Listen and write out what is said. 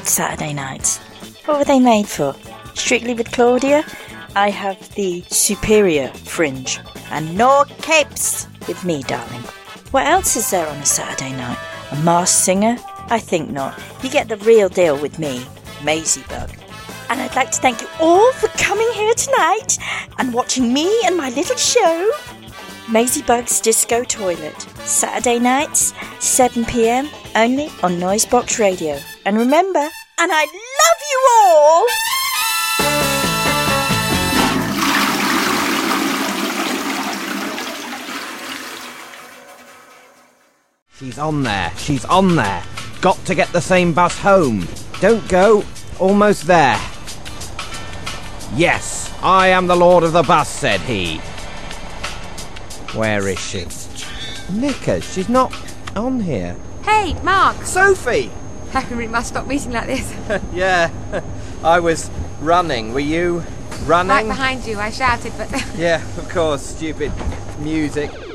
Saturday nights. What were they made for? Strictly with Claudia, I have the superior fringe. And no capes with me, darling. What else is there on a Saturday night? A masked singer? I think not. You get the real deal with me, Maisie Bug. And I'd like to thank you all for coming here tonight and watching me and my little show, Maisie Bug's Disco Toilet. Saturday nights, 7 p.m, only on Noisebox Radio. And remember, and I love you all! She's on there. She's on there. Got to get the same bus home. Don't go. Almost there. Yes, I am the lord of the bus, said he. Where is she? Knickers, she's not on here. Hey, Mark! Sophie! We must stop meeting like this. Yeah, I was running. Were you running? Right behind you, I shouted, but... Yeah, of course, stupid music.